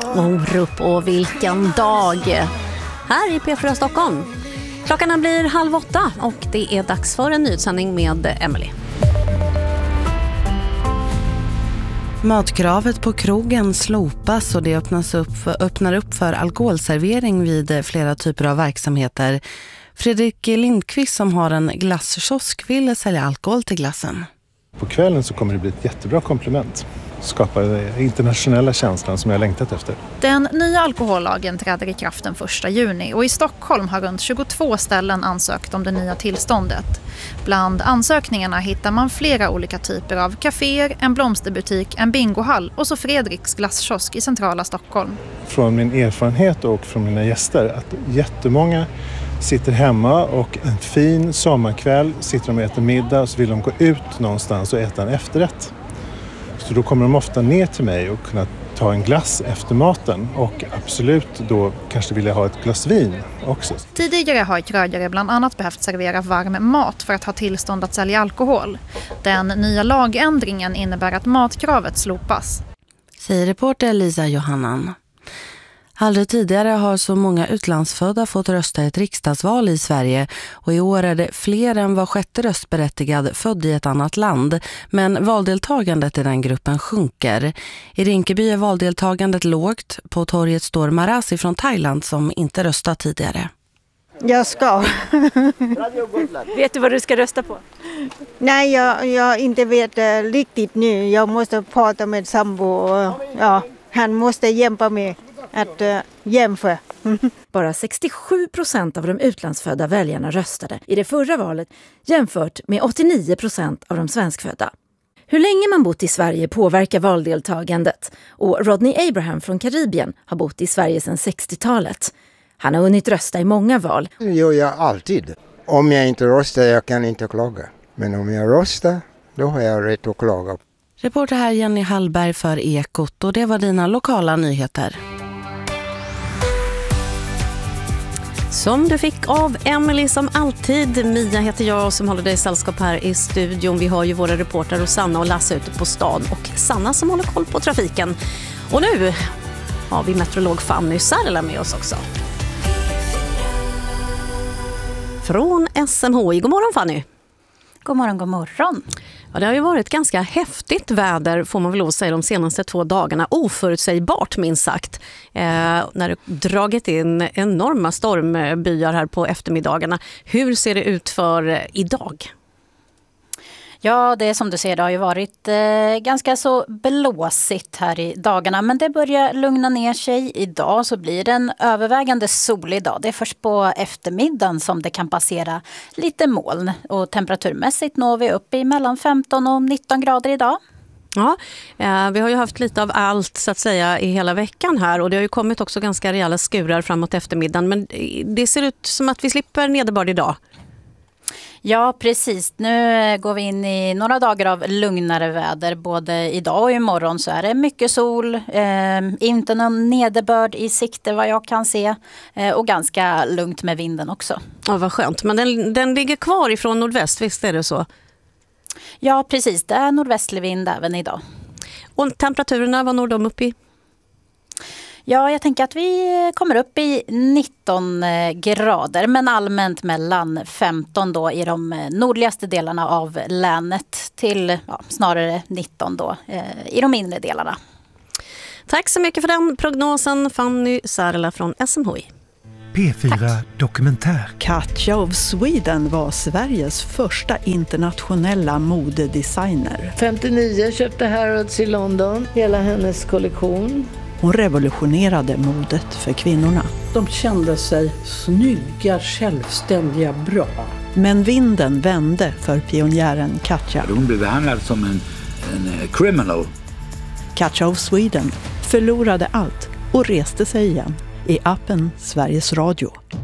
Orup och vilken dag! Här i P4 Stockholm. Klockan blir 7:30 och det är dags för en nyhetssändning med Emily. Matkravet på krogen slopas och det öppnar upp för alkoholservering vid flera typer av verksamheter. Fredrik Lindqvist som har en glasskiosk vill sälja alkohol till glassen. På kvällen så kommer det bli ett jättebra komplement. Skapa internationella känslan som jag längtat efter. Den nya alkohollagen träder i kraft den 1 juni och i Stockholm har runt 22 ställen ansökt om det nya tillståndet. Bland ansökningarna hittar man flera olika typer av kaféer, en blomsterbutik, en bingohall och så Fredriks glasskiosk i centrala Stockholm. Från min erfarenhet och från mina gäster att jättemånga sitter hemma och en fin sommarkväll sitter de och äter middag och så vill de gå ut någonstans och äta en efterrätt. Så då kommer de ofta ner till mig och kunna ta en glass efter maten och absolut då kanske vilja ha ett glas vin också. Tidigare har krögare bland annat behövt servera varm mat för att ha tillstånd att sälja alkohol. Den nya lagändringen innebär att matkravet slopas. Säger reporter Lisa Johannan. Aldrig tidigare har så många utlandsfödda fått rösta i ett riksdagsval i Sverige och i år är det fler än var sjätte röstberättigad född i ett annat land, men valdeltagandet i den gruppen sjunker. I Rinkeby är valdeltagandet lågt. På torget står Marasi från Thailand som inte röstat tidigare. Jag ska. Vet du vad du ska rösta på? Nej, jag inte vet riktigt nu. Jag måste prata med sambo och han måste hjälpa mig att jämföra. Bara 67% av de utlandsfödda väljarna röstade i det förra valet jämfört med 89% av de svenskfödda. Hur länge man bott i Sverige påverkar valdeltagandet och Rodney Abraham från Karibien har bott i Sverige sedan 60-talet. Han har hunnit rösta i många val. Det gör jag alltid. Om jag inte röstar jag kan inte klaga. Men om jag röstar då har jag rätt att klaga. Reporter här Jenny Hallberg för Ekot och det var dina lokala nyheter. Som du fick av Emily som alltid. Mia heter jag som håller dig sällskap här i studion. Vi har ju våra reportrar Rosanna och Lasse ute på stan och Sanna som håller koll på trafiken. Och nu har vi meteorolog Fanny Särla med oss också. Från SMHI. God morgon Fanny. God morgon, god morgon. Ja, det har ju varit ganska häftigt väder får man väl lov säga de senaste 2 dagarna. Oförutsägbart minst sagt. När det dragit in enorma stormbyar här på eftermiddagarna. Hur ser det ut för idag? Ja, det är som du ser, det har ju varit ganska så blåsigt här i dagarna. Men det börjar lugna ner sig. Idag så blir det en övervägande solig dag. Det är först på eftermiddagen som det kan passera lite moln. Och temperaturmässigt når vi upp i mellan 15 och 19 grader idag. Ja, vi har ju haft lite av allt så att säga i hela veckan här. Och det har ju kommit också ganska rejäla skurar framåt eftermiddagen. Men det ser ut som att vi slipper nederbörd idag. Ja, precis. Nu går vi in i några dagar av lugnare väder. Både idag och imorgon så är det mycket sol. Inte någon nederbörd i sikte vad jag kan se. Och ganska lugnt med vinden också. Ja, vad skönt. Men den ligger kvar ifrån nordväst, visst är det så? Ja, precis. Det är nordvästlig vind även idag. Och temperaturerna, vad når de upp i? Ja, jag tänker att vi kommer upp i 19 grader men allmänt mellan 15 då i de nordligaste delarna av länet till snarare 19 då i de inre delarna. Tack så mycket för den prognosen Fanny Särla från SMHI. P4 Tack. Dokumentär. Katja of Sweden var Sveriges första internationella modedesigner. 59 köpte Harrods i London, hela hennes kollektion. Hon revolutionerade modet för kvinnorna. De kände sig snygga, självständiga, bra. Men vinden vände för pionjären Katja. Hon blev behandlad som en criminal. Katja of Sweden förlorade allt och reste sig igen i appen Sveriges Radio.